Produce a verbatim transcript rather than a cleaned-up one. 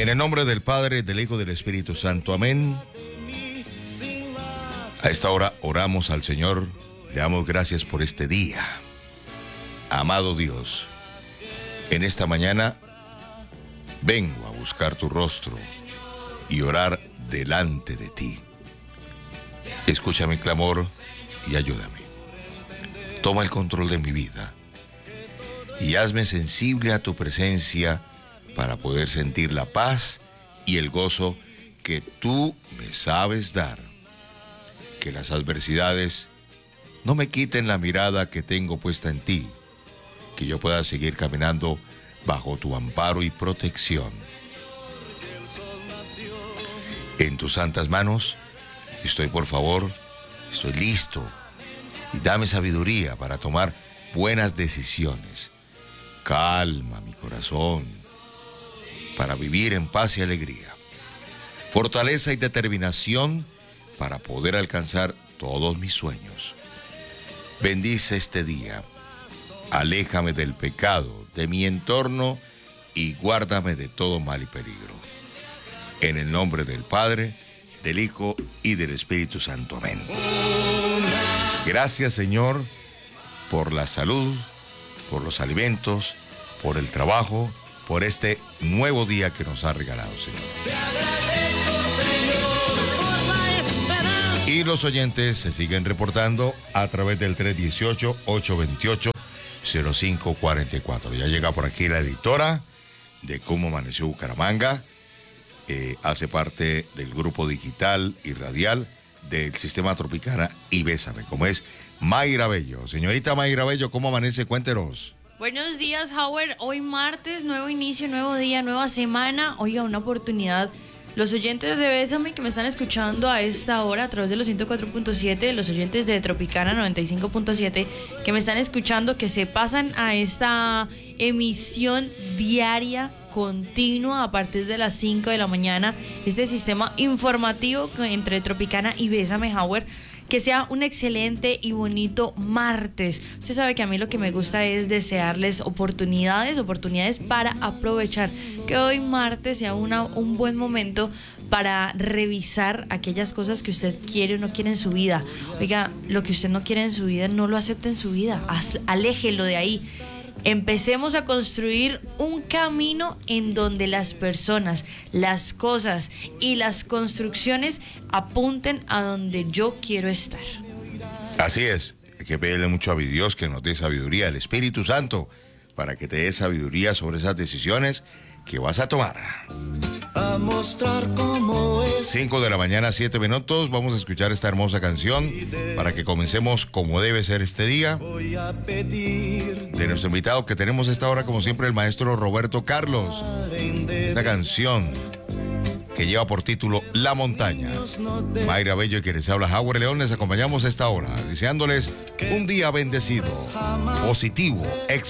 En el nombre del Padre, del Hijo y del Espíritu Santo. Amén. A esta hora oramos al Señor. Le damos gracias por este día. Amado Dios, en esta mañana vengo a buscar tu rostro y orar delante de ti. Escucha mi clamor y ayúdame. Toma el control de mi vida y hazme sensible a tu presencia para poder sentir la paz y el gozo que tú me sabes dar. Que las adversidades no me quiten la mirada que tengo puesta en ti, que yo pueda seguir caminando bajo tu amparo y protección. En tus santas manos estoy, por favor, estoy listo, y dame sabiduría para tomar buenas decisiones. Calma mi corazón para vivir en paz y alegría. Fortaleza y determinación para poder alcanzar todos mis sueños. Bendice este día. Aléjame del pecado, de mi entorno, y guárdame de todo mal y peligro. En el nombre del Padre, del Hijo y del Espíritu Santo. Amén. Gracias, Señor, por la salud, por los alimentos, por el trabajo, por este nuevo día que nos ha regalado, Señor. Y los oyentes se siguen reportando a través del tres uno ocho, ocho dos ocho, cero cinco cuatro cuatro. Ya llega por aquí la editora de Cómo Amaneció Bucaramanga. Eh, hace parte del grupo digital y radial del Sistema Tropicana y Bésame, como es Mayra Bello. Señorita Mayra Bello, ¿cómo amanece? Cuéntenos. Buenos días, Howard. Hoy martes, nuevo inicio, nuevo día, nueva semana. Oiga, una oportunidad. Los oyentes de Bésame que me están escuchando a esta hora a través de los ciento cuatro punto siete, los oyentes de Tropicana noventa y cinco punto siete que me están escuchando, que se pasan a esta emisión diaria, continua, a partir de las cinco de la mañana, este sistema informativo entre Tropicana y Bésame, Howard. Que sea un excelente y bonito martes. Usted sabe que a mí lo que me gusta es desearles oportunidades, oportunidades para aprovechar. Que hoy martes sea una, un buen momento para revisar aquellas cosas que usted quiere o no quiere en su vida. Oiga, lo que usted no quiere en su vida, no lo acepte en su vida. Aléjelo de ahí. Empecemos a construir un camino en donde las personas, las cosas y las construcciones apunten a donde yo quiero estar. Así es, hay que pedirle mucho a mi Dios que nos dé sabiduría, el Espíritu Santo, para que te dé sabiduría sobre esas decisiones que vas a tomar. A mostrar cómo es. cinco de la mañana, siete minutos. Vamos a escuchar esta hermosa canción para que comencemos como debe ser este día. Voy a pedir De nuestro invitado que tenemos a esta hora, como siempre, el maestro Roberto Carlos. Esta canción que lleva por título La Montaña. Mayra Bello y quien les habla, Howard León, les acompañamos a esta hora, deseándoles un día bendecido, positivo, excelente.